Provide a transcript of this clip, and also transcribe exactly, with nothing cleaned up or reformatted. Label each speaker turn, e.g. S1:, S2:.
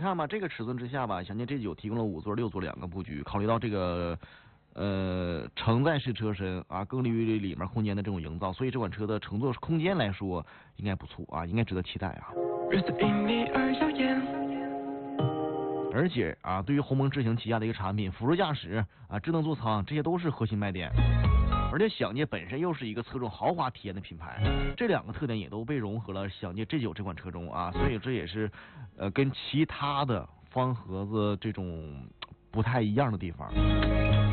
S1: 看吧，这个尺寸之下吧，想见 G 九提供了五座、六座两个布局，考虑到这个呃承载式车身啊，更利于里面空间的这种营造，所以这款车的乘坐空间来说应该不错啊，应该值得期待啊。
S2: 日子因你而耀眼。
S1: 而且啊，对于鸿蒙智行旗下的一个产品，辅助驾驶啊、智能座舱，这些都是核心卖点。而且想界本身又是一个侧重豪华体验的品牌，这两个特点也都被融合了想界 G 九这款车中啊，所以这也是呃跟其他的方盒子这种不太一样的地方。